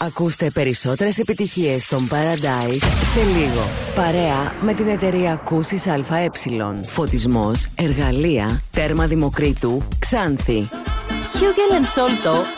Ακούστε περισσότερες επιτυχίες στον Paradise σε λίγο. Παρέα με την εταιρεία Ακούσεις ΑΕ. Φωτισμός, εργαλεία, τέρμα Δημοκρίτου, Ξάνθη. Hugel & Solto